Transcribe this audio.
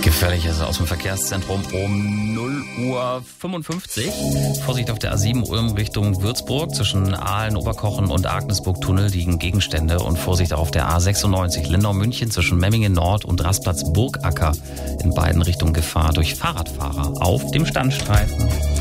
Gefährlich ist es aus dem Verkehrszentrum um 0:55 Uhr. Vorsicht auf der A7 Ulm Richtung Würzburg. Zwischen Aalen, Oberkochen und Agnesburg-Tunnel liegen Gegenstände. Und Vorsicht auf der A96 Lindau-München zwischen Memmingen Nord und Rastplatz Burgacker. In beiden Richtungen Gefahr durch Fahrradfahrer auf dem Standstreifen.